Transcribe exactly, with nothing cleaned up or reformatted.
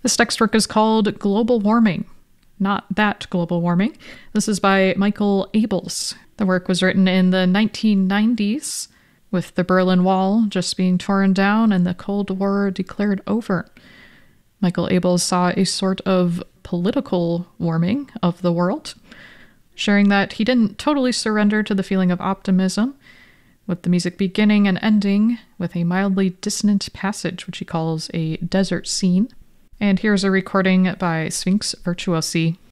This next work is called Global Warming. Not that global warming. This is by Michael Abels. The work was written in the nineteen nineties, with the Berlin Wall just being torn down and the Cold War declared over. Michael Abels saw a sort of political warming of the world, sharing that he didn't totally surrender to the feeling of optimism, with the music beginning and ending with a mildly dissonant passage, which he calls a desert scene. And here's a recording by Sphinx Virtuosi.